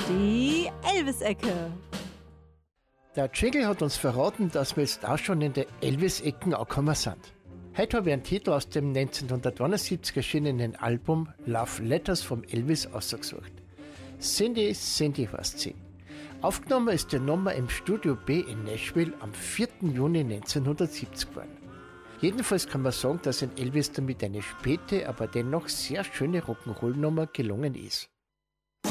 Die Elvis-Ecke. Der Jingle hat uns verraten, dass wir jetzt auch schon in der Elvis-Ecken angekommen sind. Heute habe ich einen Titel aus dem 1971 erschienenen Album Love Letters vom Elvis ausgesucht. Cindy, Cindy was sie. Aufgenommen ist die Nummer im Studio B in Nashville am 4. Juni 1970 geworden. Jedenfalls kann man sagen, dass ein Elvis damit eine späte, aber dennoch sehr schöne Rock'n'Roll-Nummer gelungen ist.